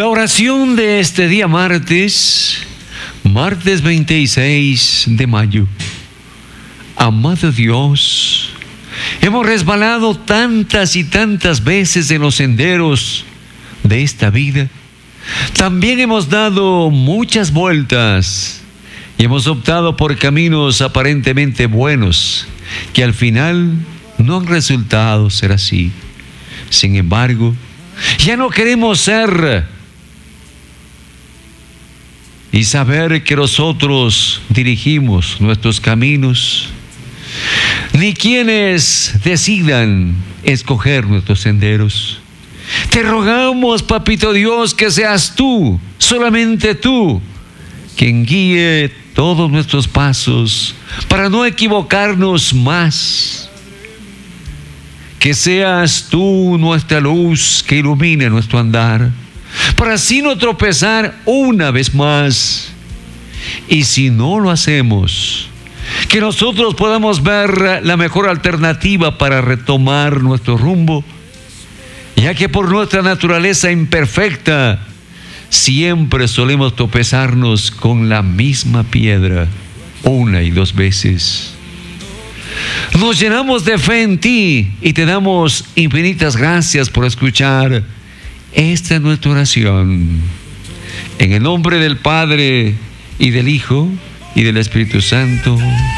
oración de este día martes 26 de mayo. Amado Dios, hemos resbalado tantas y tantas veces en los senderos de esta vida. También hemos dado muchas vueltas y hemos optado por caminos aparentemente buenos que al final no han resultado ser así. Sin embargo, ya no queremos ser y saber que nosotros dirigimos nuestros caminos, ni quienes decidan escoger nuestros senderos. Te rogamos, Papito Dios, que seas tú, solamente tú, quien guíe todos nuestros pasos para no equivocarnos más. Que seas tú nuestra luz que ilumine nuestro andar, para así no tropezar una vez más. Y si no lo hacemos, que nosotros podamos ver la mejor alternativa para retomar nuestro rumbo, ya que por nuestra naturaleza imperfecta siempre solemos tropezarnos con la misma piedra una y dos veces. Nos llenamos de fe en ti y te damos infinitas gracias por escuchar esta nuestra oración. En el nombre del Padre y del Hijo y del Espíritu Santo.